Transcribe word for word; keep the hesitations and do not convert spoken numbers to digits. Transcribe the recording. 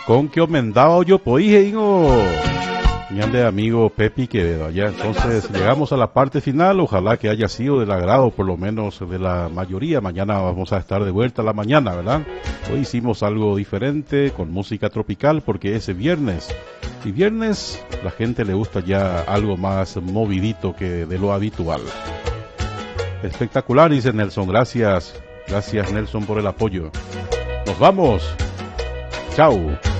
con que aumentaba yo podía ingo de amigo Pepi Quevedo allá. Entonces llegamos a la parte final, ojalá que haya sido del agrado por lo menos de la mayoría. Mañana vamos a estar de vuelta a la mañana, ¿verdad? Hoy hicimos algo diferente con música tropical porque es viernes y viernes la gente le gusta ya algo más movidito que de lo habitual. Espectacular, dice Nelson. Gracias, gracias Nelson por el apoyo. Nos vamos. Chao.